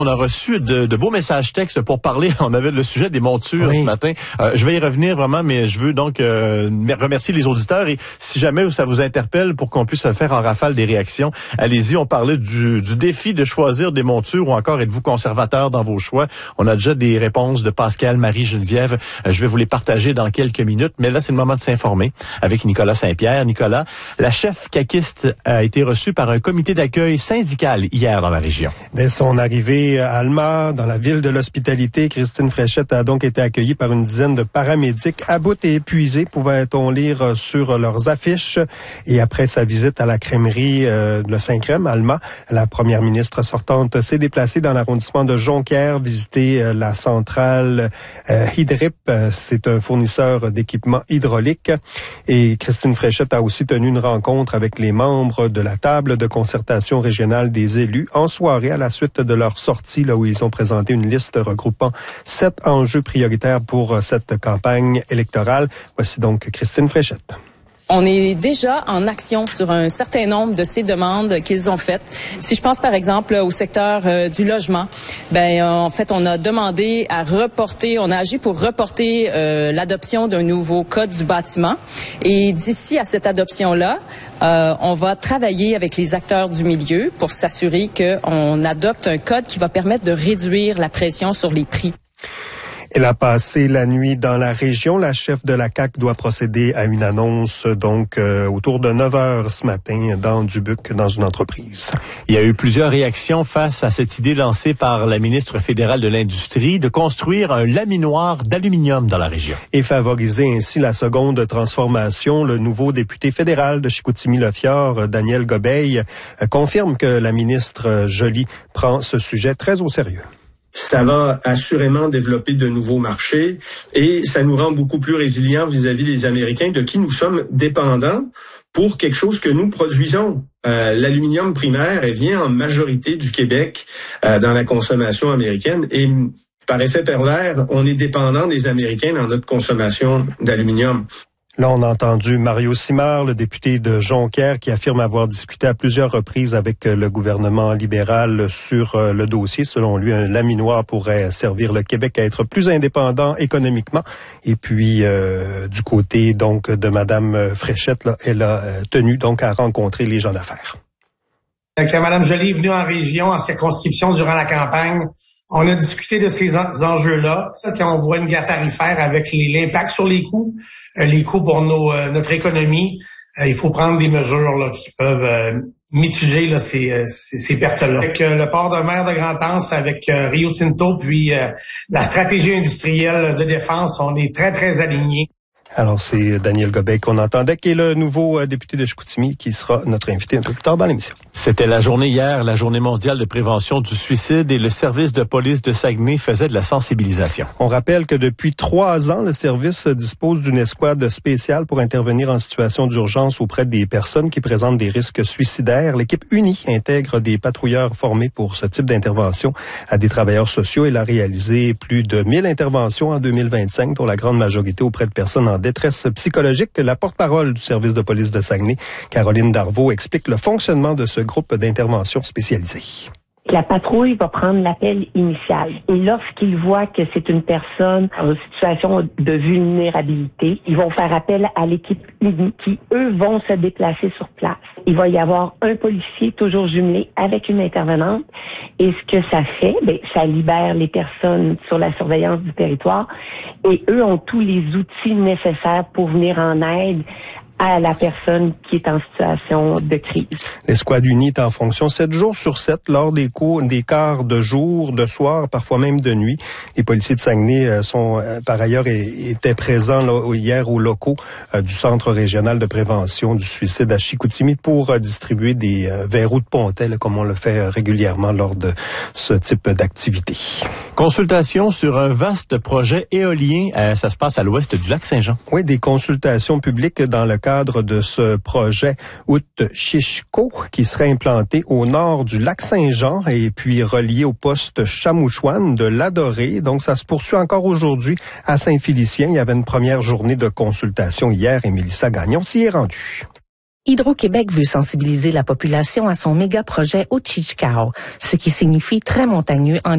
On a reçu de beaux messages textes pour parler. On avait le sujet des montures ce matin. Je vais y revenir vraiment, mais je veux donc remercier les auditeurs. Et si jamais ça vous interpelle pour qu'on puisse faire en rafale des réactions, allez-y. On parlait du défi de choisir des montures ou encore êtes-vous conservateur dans vos choix. On a déjà des réponses de Pascal, Marie, Geneviève. Je vais vous les partager dans quelques minutes. Mais là, c'est le moment de s'informer avec Nicolas Saint-Pierre. Nicolas, la chef caquiste a été reçue par un comité d'accueil syndical hier dans la région. Dès son arrivée à Alma, dans la ville de l'hospitalité, Christine Fréchette a donc été accueillie par une dizaine de paramédics à bout et épuisés, pouvait-on lire sur leurs affiches. Et après sa visite à la crèmerie Le Saint-Crème, Alma, la première ministre sortante s'est déplacée dans l'arrondissement de Jonquière, visiter la centrale Hydrip. C'est un fournisseur d'équipements hydrauliques. Et Christine Fréchette a aussi tenu une rencontre avec les membres de la table de concertation régionale des élus en soirée à la suite de leur sortie, là où ils ont présenté une liste regroupant 7 enjeux prioritaires pour cette campagne électorale. Voici donc Christine Fréchette. On est déjà en action sur un certain nombre de ces demandes qu'ils ont faites. Si je pense par exemple au secteur du logement, en fait on a demandé à reporter, on a agi pour reporter l'adoption d'un nouveau code du bâtiment. Et d'ici à cette adoption-là, on va travailler avec les acteurs du milieu pour s'assurer qu'on adopte un code qui va permettre de réduire la pression sur les prix. Elle a passé la nuit dans la région. La chef de la CAQ doit procéder à une annonce autour de 9h ce matin dans Dubuque, dans une entreprise. Il y a eu plusieurs réactions face à cette idée lancée par la ministre fédérale de l'Industrie de construire un laminoir d'aluminium dans la région. Et favoriser ainsi la seconde transformation. Le nouveau député fédéral de Chicoutimi-Le-Fjord, Daniel Gobeil, confirme que la ministre Joly prend ce sujet très au sérieux. Ça va assurément développer de nouveaux marchés et ça nous rend beaucoup plus résilients vis-à-vis des Américains de qui nous sommes dépendants pour quelque chose que nous produisons. L'aluminium primaire, elle vient en majorité du Québec dans la consommation américaine et par effet pervers, on est dépendant des Américains dans notre consommation d'aluminium. Là, on a entendu Mario Simard, le député de Jonquière, qui affirme avoir discuté à plusieurs reprises avec le gouvernement libéral sur le dossier. Selon lui, un laminoir pourrait servir le Québec à être plus indépendant économiquement. Et puis, du côté donc de Madame Fréchette, là, elle a tenu donc à rencontrer les gens d'affaires. Quand Mme Joly est venue en région, en circonscription durant la campagne, on a discuté de ces enjeux-là. Quand on voit une guerre tarifaire avec l'impact sur les coûts pour notre économie, il faut prendre des mesures là, qui peuvent mitiger là, ces pertes-là. Avec le port de mer de Grand-Anse, avec Rio Tinto, puis la stratégie industrielle de défense, on est très, très alignés. Alors, c'est Daniel Gobeil qu'on entendait, qui est le nouveau député de Chicoutimi, qui sera notre invité un peu plus tard dans l'émission. C'était la journée hier, la journée mondiale de prévention du suicide, et le service de police de Saguenay faisait de la sensibilisation. On rappelle que depuis 3 ans, le service dispose d'une escouade spéciale pour intervenir en situation d'urgence auprès des personnes qui présentent des risques suicidaires. L'équipe unie intègre des patrouilleurs formés pour ce type d'intervention à des travailleurs sociaux. Elle a réalisé plus de 1000 interventions en 2025, pour la grande majorité auprès de personnes en détresse psychologique. La porte-parole du service de police de Saguenay, Caroline Darvaux, explique le fonctionnement de ce groupe d'intervention spécialisé. La patrouille va prendre l'appel initial. Et lorsqu'ils voient que c'est une personne en situation de vulnérabilité, ils vont faire appel à l'équipe unie qui, eux, vont se déplacer sur place. Il va y avoir un policier toujours jumelé avec une intervenante. Et ce que ça fait, ça libère les personnes sur la surveillance du territoire. Et eux ont tous les outils nécessaires pour venir en aide à la personne qui est en situation de crise. L'escouade unie est en fonction 7 jours sur 7 lors des quarts de jour, de soir, parfois même de nuit. Les policiers de Saguenay sont par ailleurs étaient présents là, hier aux locaux du Centre régional de prévention du suicide à Chicoutimi pour distribuer des verrous de pontet, là, comme on le fait régulièrement lors de ce type d'activité. Consultation sur un vaste projet éolien. Ça se passe à l'ouest du lac Saint-Jean. Oui, des consultations publiques dans le cadre de ce projet Out-Chichco qui serait implanté au nord du lac Saint-Jean et puis relié au poste Chamouchouane de l'Adoré. Donc, ça se poursuit encore aujourd'hui à Saint-Félicien. Il y avait une première journée de consultation hier et Mélissa Gagnon s'y est rendue. Hydro-Québec veut sensibiliser la population à son méga-projet Out-Chichco, ce qui signifie très montagneux en